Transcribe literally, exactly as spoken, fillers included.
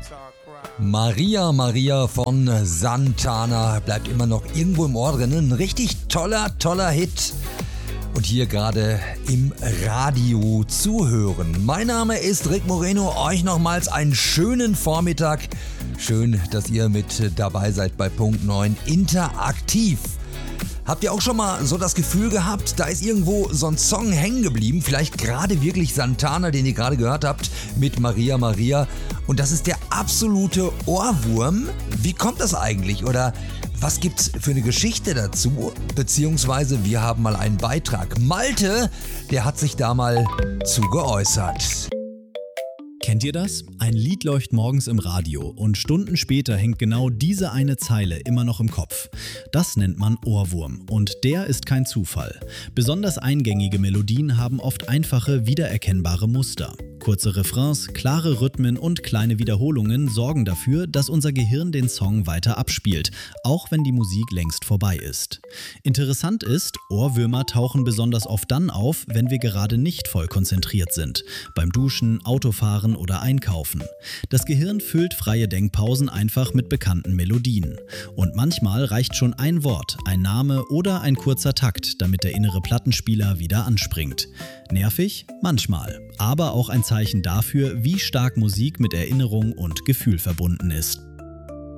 Maria Maria von Santana bleibt immer noch irgendwo im Ohr drin. Ein richtig toller, toller Hit. Und hier gerade im Radio zu hören. Mein Name ist Rick Moreno. Euch nochmals einen schönen Vormittag. Schön, dass ihr mit dabei seid bei Punkt neun Interaktiv. Habt ihr auch schon mal so das Gefühl gehabt, da ist irgendwo so ein Song hängen geblieben, vielleicht gerade wirklich Santana, den ihr gerade gehört habt, mit Maria Maria, und das ist der absolute Ohrwurm? Wie kommt das eigentlich? Oder was gibt's für eine Geschichte dazu? Beziehungsweise wir haben mal einen Beitrag. Malte, der hat sich da mal zu geäußert. Kennt ihr das? Ein Lied läuft morgens im Radio und Stunden später hängt genau diese eine Zeile immer noch im Kopf. Das nennt man Ohrwurm und der ist kein Zufall. Besonders eingängige Melodien haben oft einfache, wiedererkennbare Muster. Kurze Refrains, klare Rhythmen und kleine Wiederholungen sorgen dafür, dass unser Gehirn den Song weiter abspielt, auch wenn die Musik längst vorbei ist. Interessant ist, Ohrwürmer tauchen besonders oft dann auf, wenn wir gerade nicht voll konzentriert sind. Beim Duschen, Autofahren oder Einkaufen. Das Gehirn füllt freie Denkpausen einfach mit bekannten Melodien. Und manchmal reicht schon ein Wort, ein Name oder ein kurzer Takt, damit der innere Plattenspieler wieder anspringt. Nervig? Manchmal. Aber auch ein Zeichen dafür, wie stark Musik mit Erinnerung und Gefühl verbunden ist.